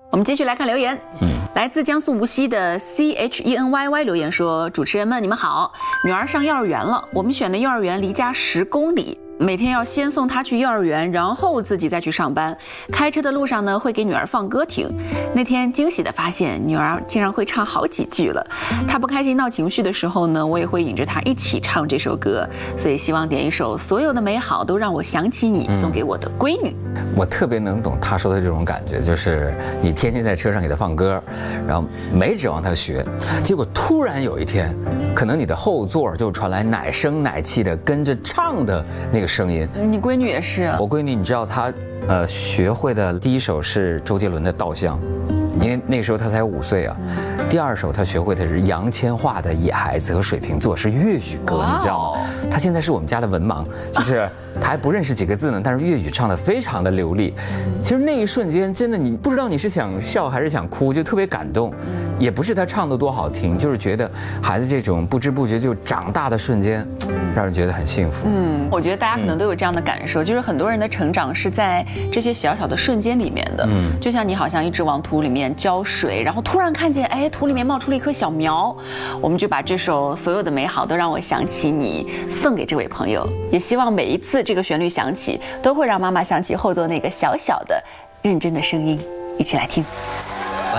我们继续来看留言。来自江苏无锡的 CHENYY 留言说：主持人们，你们好，女儿上幼儿园了，我们选的幼儿园离家10公里。每天要先送她去幼儿园，然后自己再去上班。开车的路上呢，会给女儿放歌听。那天惊喜地发现，女儿竟然会唱好几句了。她不开心闹情绪的时候呢，我也会引着她一起唱这首歌。所以希望点一首《所有的美好都让我想起你》，送给我的闺女。 我特别能懂她说的这种感觉，就是你天天在车上给她放歌，然后没指望她学，结果突然有一天，可能你的后座就传来奶声奶气的跟着唱的那个声音。 你闺女也是？ 我闺女，你知道她学会的第一首是周杰伦的《稻香》，因为那时候她才5岁啊。第二首她学会的是杨千嬅的《野孩子》和《水瓶座》，是粤语歌，你知道吗？她现在是我们家的文盲，就是她还不认识几个字呢，但是粤语唱得非常的流利。其实那一瞬间，真的你不知道你是想笑还是想哭，就特别感动。也不是她唱得多好听，就是觉得孩子这种不知不觉就长大的瞬间，让人觉得很幸福。 我觉得大家可能都有这样的感受，就是很多人的成长是在这些小小的瞬间里面的。就像你好像一直往土里面浇水，然后突然看见，哎，土里面冒出了一棵小苗，我们就把这首《所有的美好都让我想起你》送给这位朋友。也希望每一次这个旋律响起，都会让妈妈想起后座那个小小的、认真的声音。一起来听。